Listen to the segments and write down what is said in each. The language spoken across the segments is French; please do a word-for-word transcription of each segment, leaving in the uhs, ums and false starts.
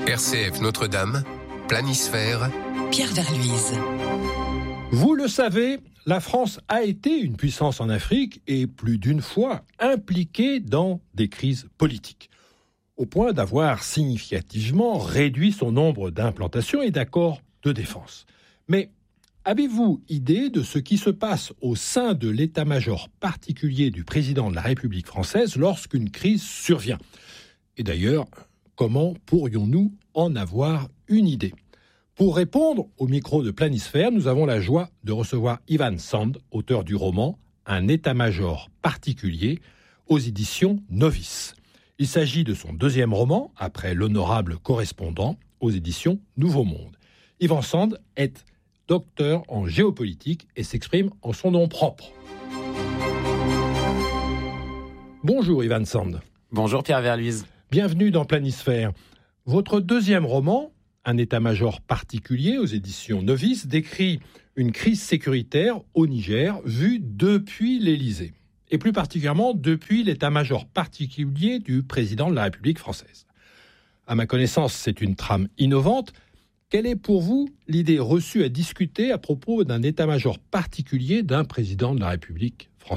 R C F Notre-Dame, Planisphère, Pierre Verluise. Vous le savez, la France a été une puissance en Afrique et plus d'une fois impliquée dans des crises politiques, au point d'avoir significativement réduit son nombre d'implantations et d'accords de défense. Mais avez-vous idée de ce qui se passe au sein de l'état-major particulier du président de la République française lorsqu'une crise survient ? Et d'ailleurs, comment pourrions-nous en avoir une idée ? Pour répondre au micro de Planisphère, nous avons la joie de recevoir Ivan Sand, auteur du roman « Un état-major particulier » aux éditions Novice. Il s'agit de son deuxième roman, après L'honorable correspondant, aux éditions Nouveau Monde. Ivan Sand est docteur en géopolitique et s'exprime en son nom propre. Bonjour Ivan Sand. Bonjour Pierre Verluise. Bienvenue dans Planisphère. Votre deuxième roman, Un état-major particulier aux éditions Novice, décrit une crise sécuritaire au Niger vue depuis l'Élysée, et plus particulièrement depuis l'état-major particulier du président de la République française. À ma connaissance, c'est une trame innovante. Quelle est pour vous l'idée reçue à discuter à propos d'un état-major particulier d'un président de la République française ?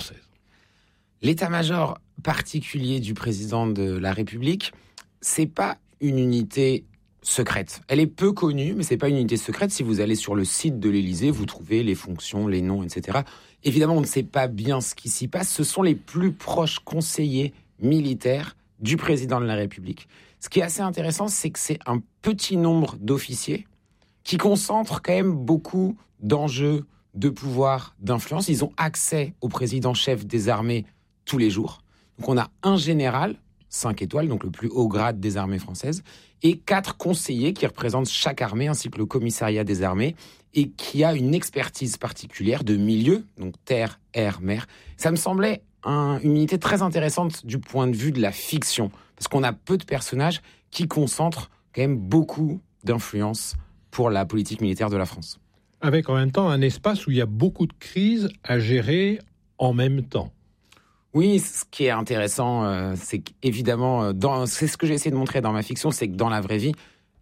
L'état-major particulier du président de la République, c'est pas une unité secrète. Elle est peu connue, mais c'est pas une unité secrète. Si vous allez sur le site de l'Élysée, vous trouvez les fonctions, les noms, et cetera. Évidemment, on ne sait pas bien ce qui s'y passe. Ce sont les plus proches conseillers militaires du président de la République. Ce qui est assez intéressant, c'est que c'est un petit nombre d'officiers qui concentrent quand même beaucoup d'enjeux, de pouvoir, d'influence. Ils ont accès au président-chef des armées tous les jours. Donc on a un général, cinq étoiles, donc le plus haut grade des armées françaises, et quatre conseillers qui représentent chaque armée, ainsi que le commissariat des armées, et qui a une expertise particulière de milieu, donc terre, air, mer. Ça me semblait un, une unité très intéressante du point de vue de la fiction, parce qu'on a peu de personnages qui concentrent quand même beaucoup d'influence pour la politique militaire de la France. Avec en même temps un espace où il y a beaucoup de crises à gérer en même temps. Oui, ce qui est intéressant, euh, c'est qu'évidemment, dans, c'est ce que j'ai essayé de montrer dans ma fiction, c'est que dans la vraie vie,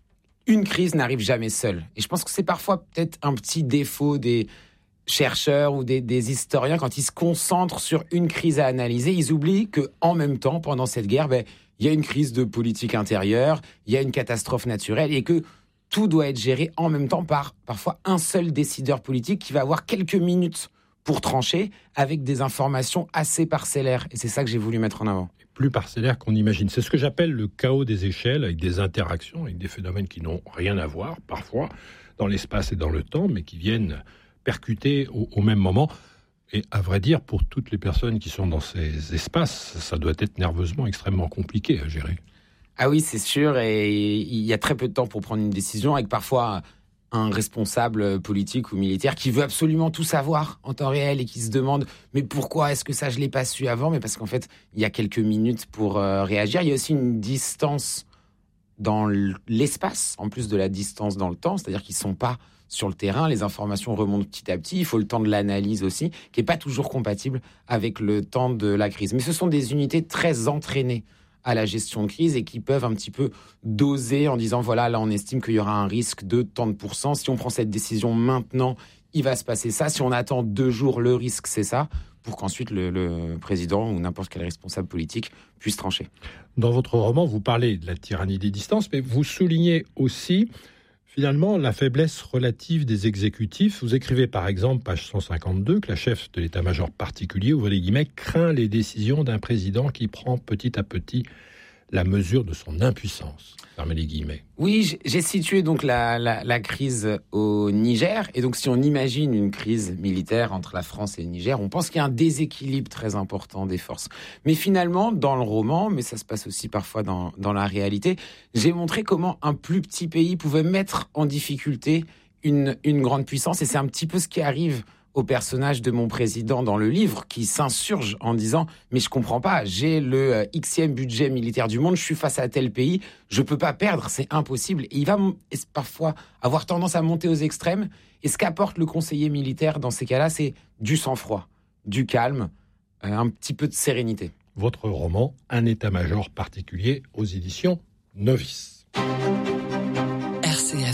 une crise n'arrive jamais seule. Et je pense que c'est parfois peut-être un petit défaut des chercheurs ou des, des historiens, quand ils se concentrent sur une crise à analyser, ils oublient qu'en même temps, pendant cette guerre, ben, il y a une crise de politique intérieure, il y a une catastrophe naturelle, et que tout doit être géré en même temps par parfois un seul décideur politique qui va avoir quelques minutes pour trancher avec des informations assez parcellaires. Et c'est ça que j'ai voulu mettre en avant. Plus parcellaire qu'on imagine. C'est ce que j'appelle le chaos des échelles, avec des interactions, avec des phénomènes qui n'ont rien à voir, parfois, dans l'espace et dans le temps, mais qui viennent percuter au, au même moment. Et à vrai dire, pour toutes les personnes qui sont dans ces espaces, ça doit être nerveusement extrêmement compliqué à gérer. Ah oui, c'est sûr. Et il y a très peu de temps pour prendre une décision, avec parfois un responsable politique ou militaire qui veut absolument tout savoir en temps réel et qui se demande « mais pourquoi est-ce que ça, je ne l'ai pas su avant ?» Mais parce qu'en fait, il y a quelques minutes pour euh, réagir. Il y a aussi une distance dans l'espace, en plus de la distance dans le temps, c'est-à-dire qu'ils ne sont pas sur le terrain, les informations remontent petit à petit, il faut le temps de l'analyse aussi, qui n'est pas toujours compatible avec le temps de la crise. Mais ce sont des unités très entraînées à la gestion de crise et qui peuvent un petit peu doser en disant voilà, là on estime qu'il y aura un risque de tant de pourcents. Si on prend cette décision maintenant, il va se passer ça. Si on attend deux jours, le risque c'est ça, pour qu'ensuite le, le président ou n'importe quel responsable politique puisse trancher. Dans votre roman, vous parlez de la tyrannie des distances, mais vous soulignez aussi finalement la faiblesse relative des exécutifs. Vous écrivez par exemple, page cent cinquante-deux, que la chef de l'état-major particulier, ouvrez les guillemets, craint les décisions d'un président qui prend petit à petit la mesure de son impuissance. Fermez les guillemets. Oui, j'ai situé donc la, la, la crise au Niger. Et donc si on imagine une crise militaire entre la France et le Niger, on pense qu'il y a un déséquilibre très important des forces. Mais finalement, dans le roman, mais ça se passe aussi parfois dans, dans la réalité, j'ai montré comment un plus petit pays pouvait mettre en difficulté une, une grande puissance. Et c'est un petit peu ce qui arrive au personnage de mon président dans le livre, qui s'insurge en disant « mais je comprends pas, j'ai le euh, Xème budget militaire du monde, je suis face à tel pays, je peux pas perdre, c'est impossible ». Et il va m- parfois avoir tendance à monter aux extrêmes. Et ce qu'apporte le conseiller militaire dans ces cas-là, c'est du sang-froid, du calme, euh, un petit peu de sérénité. Votre roman, Un état-major particulier, aux éditions Novice.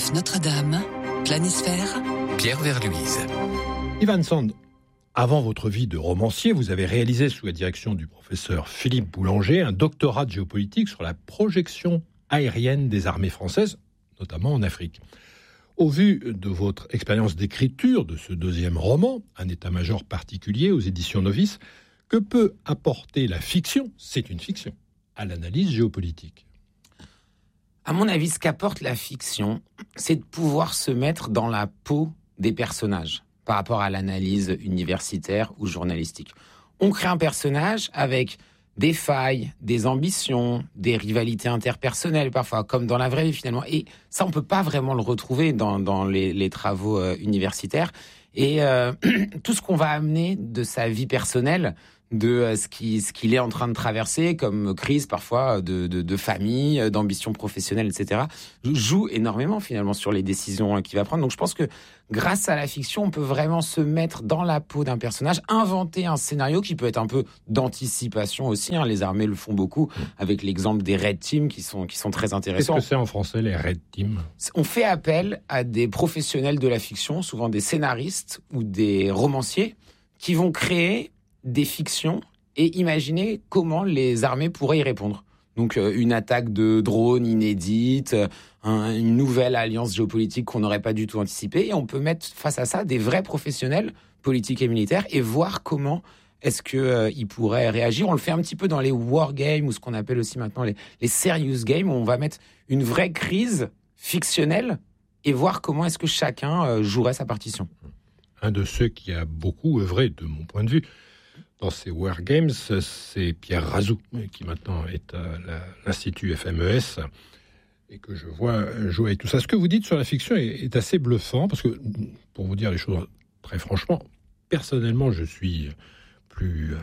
neuf Notre-Dame, Planisphère, Pierre Verluise. Ivan Sand, avant votre vie de romancier, vous avez réalisé sous la direction du professeur Philippe Boulanger un doctorat de géopolitique sur la projection aérienne des armées françaises, notamment en Afrique. Au vu de votre expérience d'écriture de ce deuxième roman, un état-major particulier aux éditions Novice, que peut apporter la fiction, c'est une fiction, à l'analyse géopolitique ? À mon avis, ce qu'apporte la fiction, c'est de pouvoir se mettre dans la peau des personnages par rapport à l'analyse universitaire ou journalistique. On crée un personnage avec des failles, des ambitions, des rivalités interpersonnelles parfois, comme dans la vraie vie finalement. Et ça, on peut pas vraiment le retrouver dans, dans les, les travaux euh, universitaires. Et euh, tout ce qu'on va amener de sa vie personnelle, de euh, ce qui, ce qu'il est en train de traverser comme crise parfois de, de, de famille, d'ambition professionnelle, et cetera, joue énormément finalement sur les décisions qu'il va prendre. Donc je pense que grâce à la fiction, on peut vraiment se mettre dans la peau d'un personnage, inventer un scénario qui peut être un peu d'anticipation aussi. Hein. Les armées le font beaucoup, avec l'exemple des Red Teams qui sont, qui sont très intéressants. Qu'est-ce que c'est en français, les Red Teams ? On fait appel à des professionnels de la fiction, souvent des scénaristes ou des romanciers, qui vont créer des fictions et imaginer comment les armées pourraient y répondre. Donc euh, une attaque de drone inédite, euh, un, une nouvelle alliance géopolitique qu'on n'aurait pas du tout anticipée, et on peut mettre face à ça des vrais professionnels politiques et militaires et voir comment est-ce qu'ils euh, pourraient réagir. On le fait un petit peu dans les war games, ou ce qu'on appelle aussi maintenant les, les serious games, où on va mettre une vraie crise fictionnelle et voir comment est-ce que chacun euh, jouerait sa partition. Un de ceux qui a beaucoup œuvré, de mon point de vue, dans ces War Games, c'est Pierre Razou, qui maintenant est à la, l'Institut F M E S, et que je vois jouer avec tout ça. Ce que vous dites sur la fiction est, est assez bluffant, parce que, pour vous dire les choses très franchement, personnellement, je suis plus euh,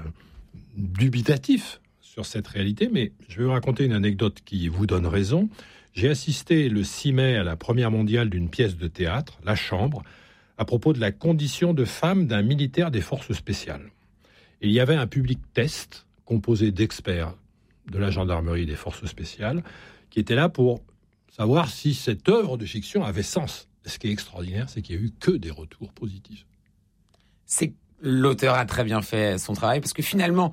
dubitatif sur cette réalité, mais je vais vous raconter une anecdote qui vous donne raison. J'ai assisté le six mai à la première mondiale d'une pièce de théâtre, La Chambre, à propos de la condition de femme d'un militaire des forces spéciales. Il y avait un public test composé d'experts de la gendarmerie et des forces spéciales qui étaient là pour savoir si cette œuvre de fiction avait sens. Et ce qui est extraordinaire, c'est qu'il n'y a eu que des retours positifs. C'est que l'auteur a très bien fait son travail, parce que finalement,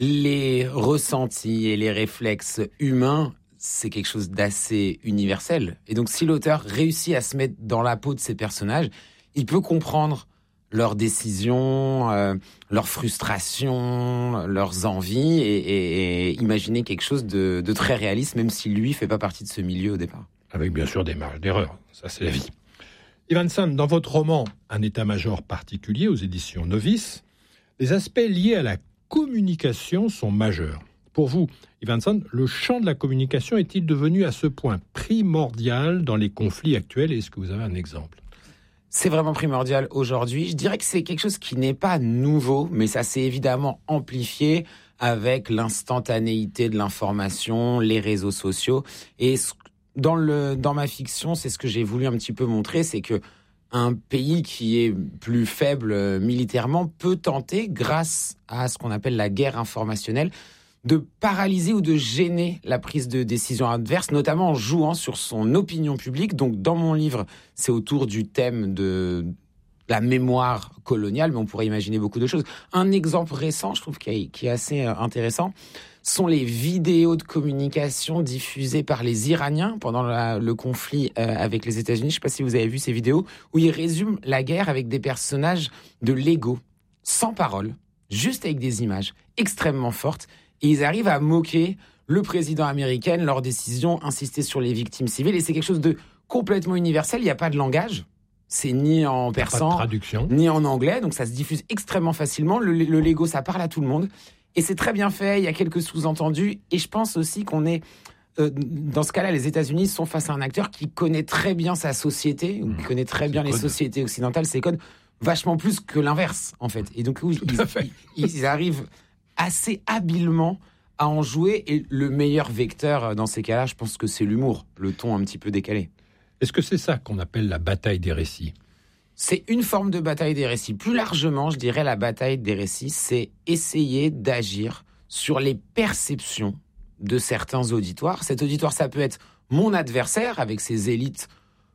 les ressentis et les réflexes humains, c'est quelque chose d'assez universel. Et donc, si l'auteur réussit à se mettre dans la peau de ces personnages, il peut comprendre leurs décisions, euh, leurs frustrations, leurs envies, et, et, et imaginer quelque chose de, de très réaliste, même si lui ne fait pas partie de ce milieu au départ. Avec bien sûr des marges d'erreur, ça c'est la vie. Ivan Sand, dans votre roman « Un état-major particulier » aux éditions Novice, les aspects liés à la communication sont majeurs. Pour vous, Ivan Sand, le champ de la communication est-il devenu à ce point primordial dans les conflits actuels ? Est-ce que vous avez un exemple ? C'est vraiment primordial aujourd'hui. Je dirais que c'est quelque chose qui n'est pas nouveau, mais ça s'est évidemment amplifié avec l'instantanéité de l'information, les réseaux sociaux. Et dans, le, dans ma fiction, c'est ce que j'ai voulu un petit peu montrer, c'est que un pays qui est plus faible militairement peut tenter, grâce à ce qu'on appelle la guerre informationnelle, de paralyser ou de gêner la prise de décision adverse, notamment en jouant sur son opinion publique. Donc, dans mon livre, c'est autour du thème de la mémoire coloniale, mais on pourrait imaginer beaucoup de choses. Un exemple récent, je trouve, qui est, qui est assez intéressant, sont les vidéos de communication diffusées par les Iraniens pendant la, le conflit euh, avec les États-Unis. Je ne sais pas si vous avez vu ces vidéos, où ils résument la guerre avec des personnages de Lego, sans parole, juste avec des images extrêmement fortes. Et ils arrivent à moquer le président américain, leur décision, insister sur les victimes civiles. Et c'est quelque chose de complètement universel. Il n'y a pas de langage. C'est ni en persan, ni en anglais. Donc ça se diffuse extrêmement facilement. Le, le Lego, ça parle à tout le monde. Et c'est très bien fait. Il y a quelques sous-entendus. Et je pense aussi qu'on est... Euh, dans ce cas-là, les États-Unis sont face à un acteur qui connaît très bien sa société, mmh, qui connaît très bien les sociétés occidentales, ses codes, vachement plus que l'inverse, en fait. Et donc, oui, ils, ils, ils arrivent assez habilement à en jouer, et le meilleur vecteur dans ces cas-là, je pense que c'est l'humour, le ton un petit peu décalé. Est-ce que c'est ça qu'on appelle la bataille des récits ? C'est une forme de bataille des récits. Plus largement, je dirais la bataille des récits, c'est essayer d'agir sur les perceptions de certains auditoires. Cet auditoire, ça peut être mon adversaire avec ses élites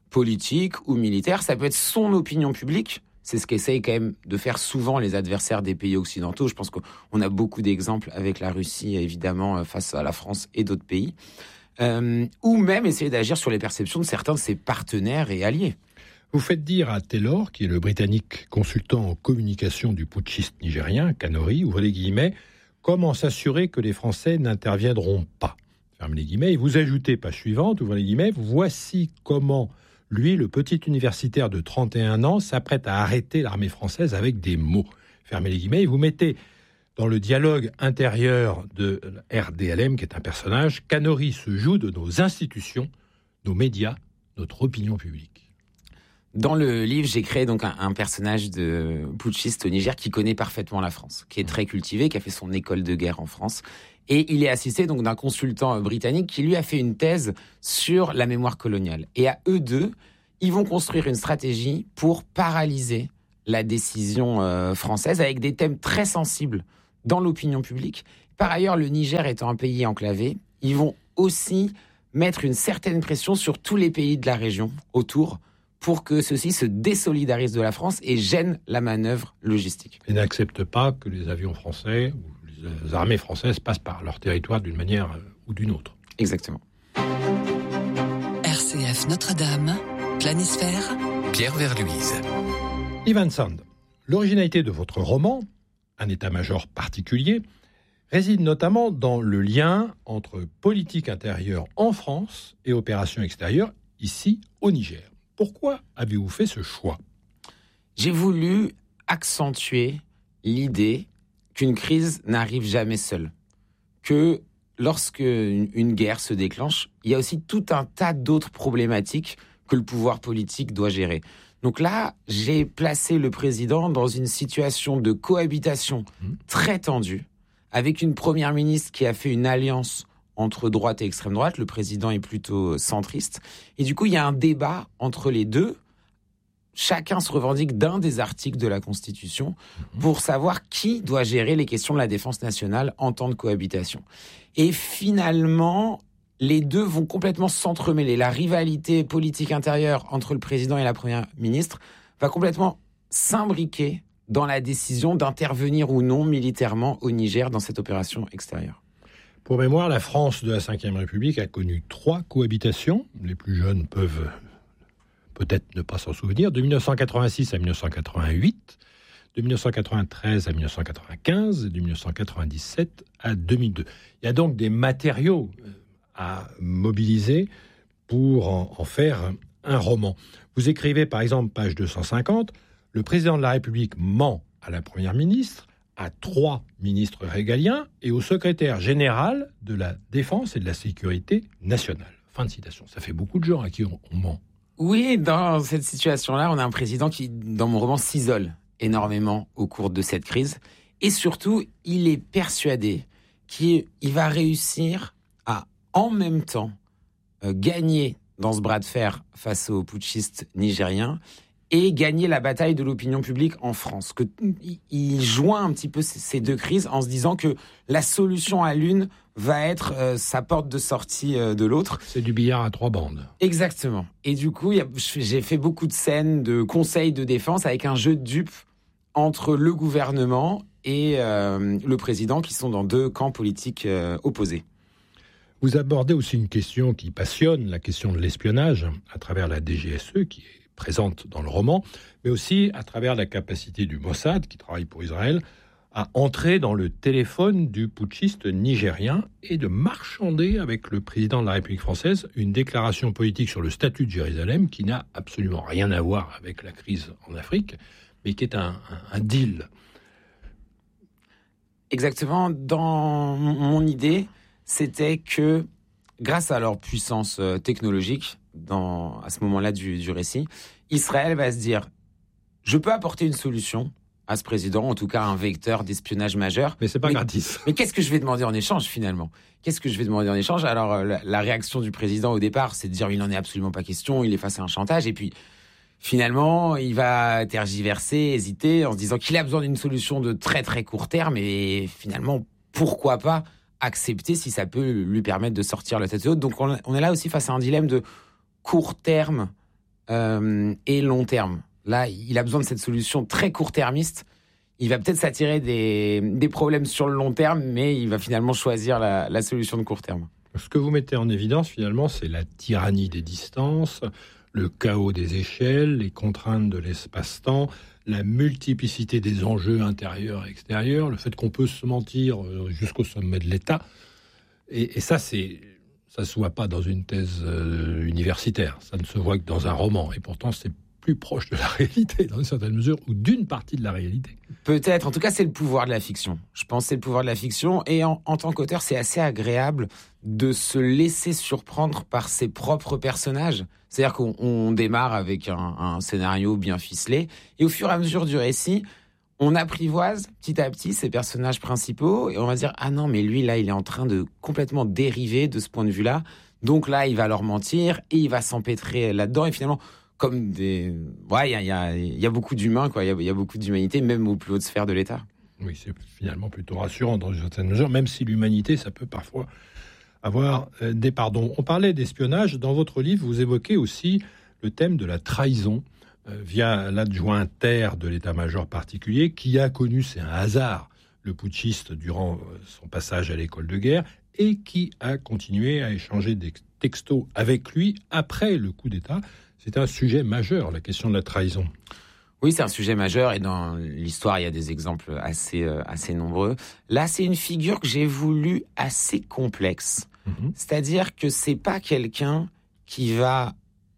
politique ou militaire, ça peut être son opinion publique. C'est ce qu'essayent quand même de faire souvent les adversaires des pays occidentaux. Je pense qu'on a beaucoup d'exemples avec la Russie, évidemment, face à la France et d'autres pays. Euh, ou même essayer d'agir sur les perceptions de certains de ses partenaires et alliés. Vous faites dire à Taylor, qui est le Britannique consultant en communication du putschiste nigérien, Kanori, ouvrez les guillemets, comment s'assurer que les Français n'interviendront pas, fermez les guillemets, et vous ajoutez, page suivante, ouvrez les guillemets, voici comment lui, le petit universitaire de trente et un ans, s'apprête à arrêter l'armée française avec des mots, fermez les guillemets, et vous mettez dans le dialogue intérieur de R D L M, qui est un personnage, Kanori se joue de nos institutions, nos médias, notre opinion publique. Dans le livre, j'ai créé donc un, un personnage de putschiste au Niger qui connaît parfaitement la France, qui est très cultivé, qui a fait son école de guerre en France. Et il est assisté donc d'un consultant britannique qui lui a fait une thèse sur la mémoire coloniale. Et à eux deux, ils vont construire une stratégie pour paralyser la décision euh, française avec des thèmes très sensibles dans l'opinion publique. Par ailleurs, le Niger étant un pays enclavé, ils vont aussi mettre une certaine pression sur tous les pays de la région autour pour que ceux-ci se désolidarisent de la France et gênent la manœuvre logistique. Et n'acceptent pas que les avions français ou les armées françaises passent par leur territoire d'une manière ou d'une autre. Exactement. R C F Notre-Dame, Planisphère, Pierre Verluise. Ivan Sand, l'originalité de votre roman, un état-major particulier, réside notamment dans le lien entre politique intérieure en France et opérations extérieures ici au Niger. Pourquoi avez-vous fait ce choix ? J'ai voulu accentuer l'idée qu'une crise n'arrive jamais seule. Que lorsque une guerre se déclenche, il y a aussi tout un tas d'autres problématiques que le pouvoir politique doit gérer. Donc là, j'ai placé le président dans une situation de cohabitation très tendue, avec une première ministre qui a fait une alliance entre droite et extrême droite. Le président est plutôt centriste. Et du coup, il y a un débat entre les deux. Chacun se revendique d'un des articles de la Constitution pour savoir qui doit gérer les questions de la défense nationale en temps de cohabitation. Et finalement, les deux vont complètement s'entremêler. La rivalité politique intérieure entre le président et la première ministre va complètement s'imbriquer dans la décision d'intervenir ou non militairement au Niger dans cette opération extérieure. Pour mémoire, la France de la cinquième République a connu trois cohabitations. Les plus jeunes peuvent peut-être ne pas s'en souvenir. De dix-neuf cent quatre-vingt-six à dix-neuf cent quatre-vingt-huit, de dix-neuf cent quatre-vingt-treize à dix-neuf cent quatre-vingt-quinze, et de dix-neuf cent quatre-vingt-dix-sept à deux mille deux. Il y a donc des matériaux à mobiliser pour en, en faire un roman. Vous écrivez par exemple, page deux cent cinquante, « Le président de la République ment à la première ministre, à trois ministres régaliens et au secrétaire général de la Défense et de la Sécurité nationale. » Fin de citation. Ça fait beaucoup de gens à qui on, on ment. Oui, dans cette situation-là, on a un président qui, dans mon roman, s'isole énormément au cours de cette crise. Et surtout, il est persuadé qu'il va réussir à, en même temps, euh, gagner dans ce bras de fer face aux putschistes nigériens et gagner la bataille de l'opinion publique en France. Que, il joint un petit peu ces deux crises en se disant que la solution à l'une va être euh, sa porte de sortie euh, de l'autre. C'est du billard à trois bandes. Exactement. Et du coup, y a, j'ai fait beaucoup de scènes de conseils de défense avec un jeu de dupes entre le gouvernement et euh, le président qui sont dans deux camps politiques euh, opposés. Vous abordez aussi une question qui passionne, la question de l'espionnage, à travers la D G S E, qui est présente dans le roman, mais aussi à travers la capacité du Mossad, qui travaille pour Israël, à entrer dans le téléphone du putschiste nigérien et de marchander avec le président de la République française une déclaration politique sur le statut de Jérusalem qui n'a absolument rien à voir avec la crise en Afrique, mais qui est un, un, un deal. Exactement. Dans mon idée, c'était que, grâce à leur puissance technologique, dans, à ce moment-là du, du récit, Israël va se dire « Je peux apporter une solution à ce président, en tout cas un vecteur d'espionnage majeur. » Mais c'est pas mais, gratis. Mais qu'est-ce que je vais demander en échange, finalement ? Qu'est-ce que je vais demander en échange ? Alors, la, la réaction du président, au départ, c'est de dire « Il n'en est absolument pas question, il est face à un chantage. » Et puis, finalement, il va tergiverser, hésiter, en se disant qu'il a besoin d'une solution de très très court terme. Et finalement, pourquoi pas accepter si ça peut lui permettre de sortir la tête haute. Donc, on, on est là aussi face à un dilemme de court terme euh, et long terme. Là, il a besoin de cette solution très court-termiste. Il va peut-être s'attirer des, des problèmes sur le long terme, mais il va finalement choisir la, la solution de court terme. Ce que vous mettez en évidence, finalement, c'est la tyrannie des distances, le chaos des échelles, les contraintes de l'espace-temps, la multiplicité des enjeux intérieurs et extérieurs, le fait qu'on peut se mentir jusqu'au sommet de l'État. Et, et ça, c'est, ça se voit pas dans une thèse euh, universitaire. Ça ne se voit que dans un roman. Et pourtant, c'est plus proche de la réalité, dans une certaine mesure, ou d'une partie de la réalité. Peut-être. En tout cas, c'est le pouvoir de la fiction. Je pense que c'est le pouvoir de la fiction. Et en, en tant qu'auteur, c'est assez agréable de se laisser surprendre par ses propres personnages. C'est-à-dire qu'on on démarre avec un, un scénario bien ficelé. Et au fur et à mesure du récit, on apprivoise petit à petit ces personnages principaux. Et on va dire, ah non, mais lui, là, il est en train de complètement dériver de ce point de vue-là. Donc là, il va leur mentir et il va s'empêtrer là-dedans. Et finalement, comme des... Ouais, il y a, y a, y a beaucoup d'humains, quoi. Il y, y a beaucoup d'humanité, même aux plus hautes sphères de l'État. Oui, c'est finalement plutôt rassurant dans une certaine mesure, même si l'humanité, ça peut parfois avoir euh, des pardons. On parlait d'espionnage. Dans votre livre, vous évoquez aussi le thème de la trahison euh, via l'adjoint-terre de l'état-major particulier qui a connu, c'est un hasard, le putschiste durant euh, son passage à l'école de guerre et qui a continué à échanger des textos avec lui après le coup d'État. C'est un sujet majeur, la question de la trahison. Oui, c'est un sujet majeur et dans l'histoire, il y a des exemples assez, euh, assez nombreux. Là, c'est une figure que j'ai voulu assez complexe. Mmh. C'est-à-dire que c'est pas quelqu'un qui va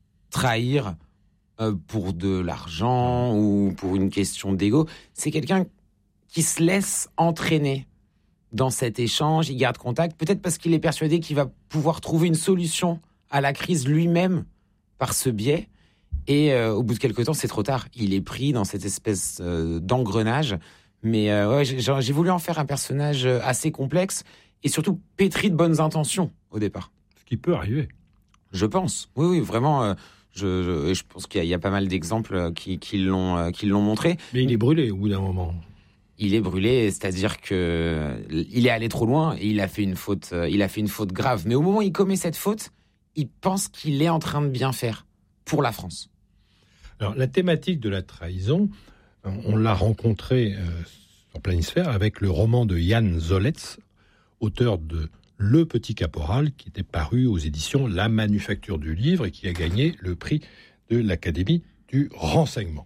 trahir euh, pour de l'argent ou pour une question d'ego. C'est quelqu'un qui se laisse entraîner dans cet échange, il garde contact, peut-être parce qu'il est persuadé qu'il va pouvoir trouver une solution à la crise lui-même par ce biais. Et euh, au bout de quelques temps, c'est trop tard. Il est pris dans cette espèce euh, d'engrenage. Mais euh, ouais, j'ai, j'ai voulu en faire un personnage assez complexe et surtout pétri de bonnes intentions au départ. Ce qui peut arriver. Je pense. Oui, oui, vraiment. Euh, je, je, je pense qu'il y a, il y a pas mal d'exemples qui, qui, l'ont, euh, qui l'ont montré. Mais il est brûlé au bout d'un moment. Il est brûlé, c'est-à-dire que il est allé trop loin et il a fait une faute. Il a fait une faute grave. Mais au moment où il commet cette faute, il pense qu'il est en train de bien faire pour la France. Alors, la thématique de la trahison, on l'a rencontrée euh, sur Planisphère avec le roman de Jan Zoletz, auteur de Le Petit Caporal, qui était paru aux éditions La Manufacture du Livre et qui a gagné le prix de l'Académie du Renseignement.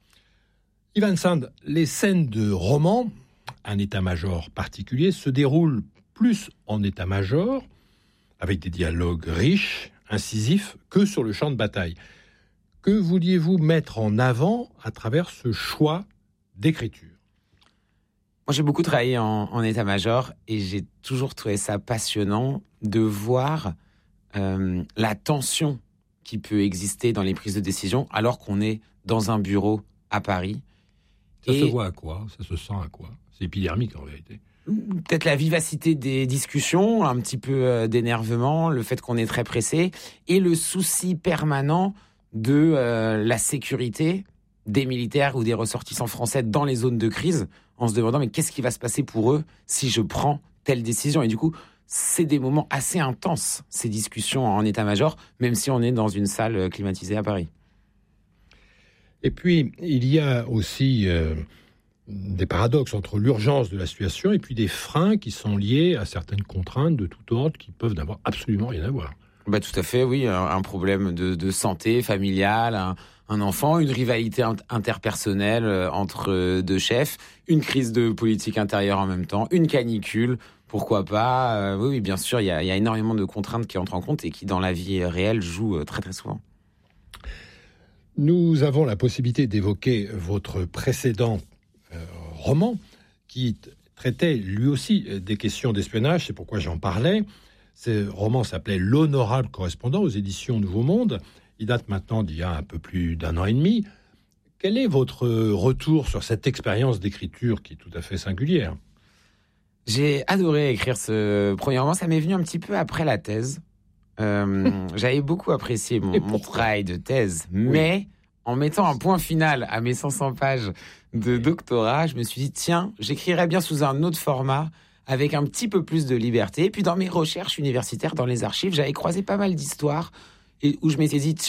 Ivan Sand, les scènes de roman, un état-major particulier, se déroulent plus en état-major, avec des dialogues riches, incisifs, que sur le champ de bataille. Que vouliez-vous mettre en avant à travers ce choix d'écriture ? Moi, j'ai beaucoup travaillé en, en état-major et j'ai toujours trouvé ça passionnant de voir euh, la tension qui peut exister dans les prises de décision alors qu'on est dans un bureau à Paris. Ça et se voit à quoi ? Ça se sent à quoi ? C'est épidermique en vérité. Peut-être la vivacité des discussions, un petit peu d'énervement, le fait qu'on est très pressé et le souci permanent de euh, la sécurité des militaires ou des ressortissants français dans les zones de crise, en se demandant mais qu'est-ce qui va se passer pour eux si je prends telle décision ? Et du coup, c'est des moments assez intenses, ces discussions en état-major, même si on est dans une salle climatisée à Paris. Et puis, il y a aussi euh, des paradoxes entre l'urgence de la situation et puis des freins qui sont liés à certaines contraintes de tout ordre qui peuvent n'avoir absolument rien à voir. Bah, tout à fait, oui. Un, un problème de, de santé familiale, un, un enfant, une rivalité interpersonnelle entre deux chefs, une crise de politique intérieure en même temps, une canicule, pourquoi pas. Euh, oui, oui, bien sûr, il y a, il y a énormément de contraintes qui entrent en compte et qui, dans la vie réelle, jouent très, très souvent. Nous avons la possibilité d'évoquer votre précédent euh, roman qui t- traitait lui aussi des questions d'espionnage, c'est pourquoi j'en parlais. Ce roman s'appelait « L'honorable correspondant » aux éditions Nouveau Monde. Il date maintenant d'il y a un peu plus d'un an et demi. Quel est votre retour sur cette expérience d'écriture qui est tout à fait singulière ? J'ai adoré écrire ce premier roman. Ça m'est venu un petit peu après la thèse. Euh, j'avais beaucoup apprécié mon, mon travail de thèse, mais oui. En mettant un point final à mes cinq cents pages de doctorat, je me suis dit, tiens, j'écrirais bien sous un autre format, avec un petit peu plus de liberté. Et puis dans mes recherches universitaires, dans les archives, j'avais croisé pas mal d'histoires et où je m'étais dit, tiens,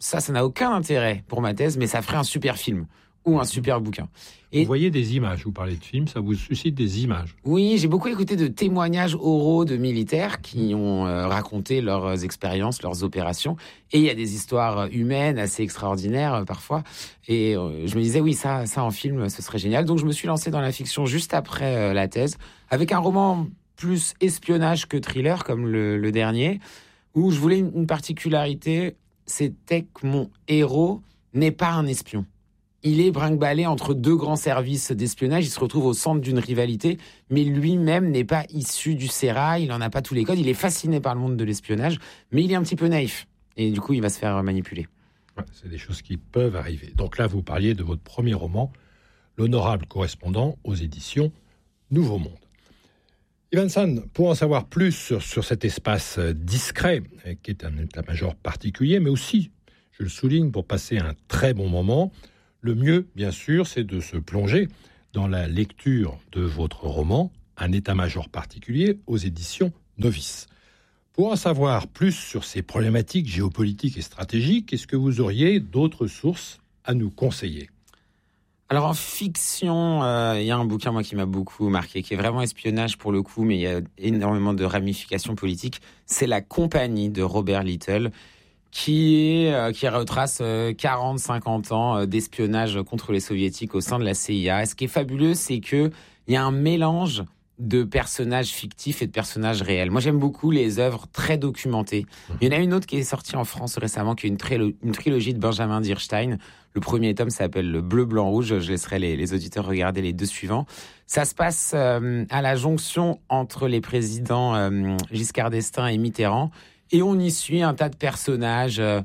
ça, ça n'a aucun intérêt pour ma thèse, mais ça ferait un super film ou un super bouquin. Et vous voyez des images, vous parlez de films, ça vous suscite des images. Oui, j'ai beaucoup écouté de témoignages oraux de militaires qui ont euh, raconté leurs expériences, leurs opérations. Et il y a des histoires humaines assez extraordinaires euh, parfois. Et euh, je me disais, oui, ça, ça en film, ce serait génial. Donc je me suis lancé dans la fiction juste après euh, la thèse, avec un roman plus espionnage que thriller, comme le, le dernier, où je voulais une, une particularité, c'était que mon héros n'est pas un espion. Il est brinque-ballé entre deux grands services d'espionnage. Il se retrouve au centre d'une rivalité, mais lui-même n'est pas issu du sérail. Il n'en a pas tous les codes. Il est fasciné par le monde de l'espionnage, mais il est un petit peu naïf. Et du coup, il va se faire manipuler. Ouais, c'est des choses qui peuvent arriver. Donc là, vous parliez de votre premier roman, L'honorable correspondant, aux éditions Nouveau Monde. Ivan Sand, pour en savoir plus sur, sur cet espace discret, qui est un état-major particulier, mais aussi, je le souligne, pour passer un très bon moment, le mieux, bien sûr, c'est de se plonger dans la lecture de votre roman, Un état-major particulier, aux éditions Novice. Pour en savoir plus sur ces problématiques géopolitiques et stratégiques, est-ce que vous auriez d'autres sources à nous conseiller ? Alors en fiction, euh, il y a un bouquin moi qui m'a beaucoup marqué, qui est vraiment espionnage pour le coup, mais il y a énormément de ramifications politiques. C'est La Compagnie de Robert Little, qui est euh, qui retrace euh, quarante à cinquante ans euh, d'espionnage contre les soviétiques au sein de la C I A. Et ce qui est fabuleux, c'est que il y a un mélange de personnages fictifs et de personnages réels. Moi, j'aime beaucoup les œuvres très documentées. Il y en a une autre qui est sortie en France récemment, qui est une, trilo- une trilogie de Benjamin Dierstein. Le premier tome s'appelle Le Bleu, Blanc, Rouge. Je laisserai les, les auditeurs regarder les deux suivants. Ça se passe euh, à la jonction entre les présidents euh, Giscard d'Estaing et Mitterrand. Et on y suit un tas de personnages euh,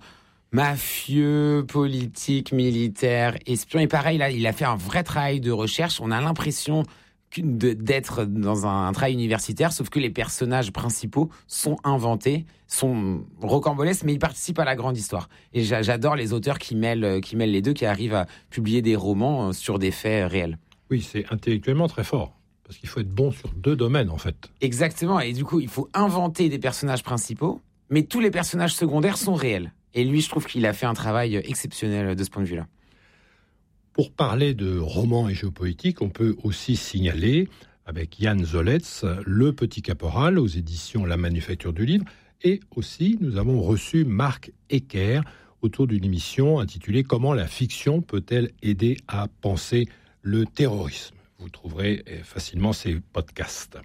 mafieux, politiques, militaires, espions. Et pareil, là, il a fait un vrai travail de recherche. On a l'impression de, d'être dans un, un travail universitaire, sauf que les personnages principaux sont inventés, sont rocambolesques, mais ils participent à la grande histoire. Et j'a, j'adore les auteurs qui mêlent, qui mêlent les deux, qui arrivent à publier des romans sur des faits réels. Oui, c'est intellectuellement très fort. Parce qu'il faut être bon sur deux domaines, en fait. Exactement. Et du coup, il faut inventer des personnages principaux, mais tous les personnages secondaires sont réels. Et lui, je trouve qu'il a fait un travail exceptionnel de ce point de vue-là. Pour parler de romans et géopolitique, on peut aussi signaler, avec Yann Zoletz, Le Petit Caporal, aux éditions La Manufacture du Livre. Et aussi, nous avons reçu Marc Ecker autour d'une émission intitulée « Comment la fiction peut-elle aider à penser le terrorisme ?» Vous trouverez facilement ces podcasts.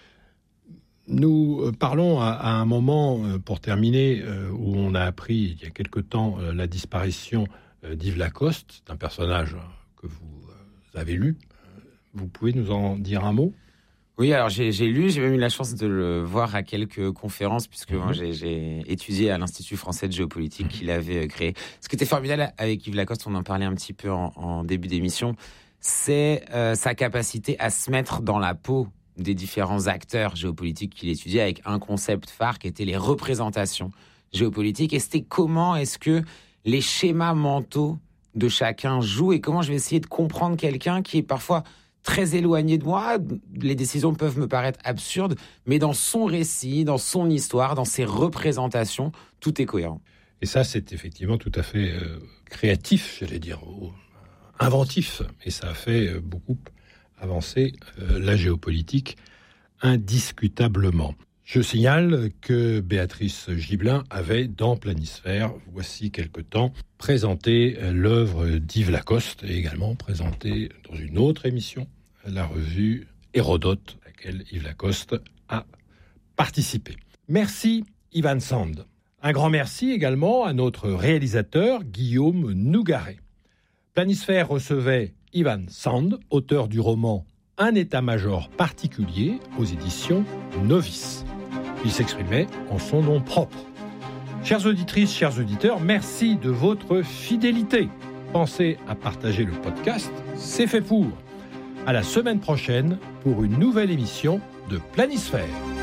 Nous parlons à, à un moment, pour terminer, où on a appris il y a quelque temps la disparition d'Yves Lacoste, un personnage que vous avez lu. Vous pouvez nous en dire un mot ? Oui, alors j'ai, j'ai lu, j'ai même eu la chance de le voir à quelques conférences, puisque mmh. moi j'ai, j'ai étudié à l'Institut français de géopolitique mmh. qu'il avait créé. Ce qui était formidable avec Yves Lacoste, on en parlait un petit peu en, en début d'émission, c'est euh, sa capacité à se mettre dans la peau des différents acteurs géopolitiques qu'il étudiait, avec un concept phare qui était les représentations géopolitiques. Et c'était comment est-ce que les schémas mentaux de chacun jouent, et comment je vais essayer de comprendre quelqu'un qui est parfois très éloigné de moi. Les décisions peuvent me paraître absurdes, mais dans son récit, dans son histoire, dans ses représentations, tout est cohérent. Et ça, c'est effectivement tout à fait euh, créatif, j'allais dire, inventif. Et ça a fait beaucoup avancer euh, la géopolitique indiscutablement. Je signale que Béatrice Gibelin avait, dans Planisphère, voici quelque temps, présenté l'œuvre d'Yves Lacoste et également présenté dans une autre émission, la revue Hérodote, à laquelle Yves Lacoste a participé. Merci Ivan Sand. Un grand merci également à notre réalisateur Guillaume Nougaret. Planisphère recevait Ivan Sand, auteur du roman Un état-major particulier aux éditions Novice. Il s'exprimait en son nom propre. Chères auditrices, chers auditeurs, merci de votre fidélité. Pensez à partager le podcast, c'est fait pour. À la semaine prochaine pour une nouvelle émission de Planisphère.